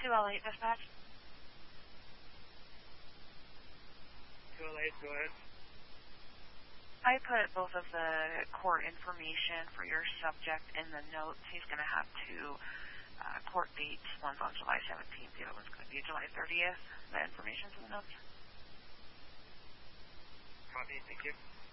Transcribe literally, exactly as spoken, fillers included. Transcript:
two L eight dispatch. two L eight, go ahead. I put both of the court information for your subject in the notes. He's going to have two uh, court dates. One's on July seventeenth. The other one's going to be July thirtieth. The information's in the notes. Copy, thank you.